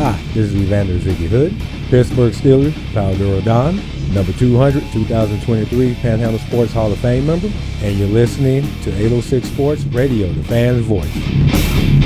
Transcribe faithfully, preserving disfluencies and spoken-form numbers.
Hi, this is Evander Ziggy Hood, Pittsburgh Steelers, Pal Duro Don, number two hundred, two thousand twenty-three Panhandle Sports Hall of Fame member, and you're listening to eight oh six Sports Radio, the fan's voice.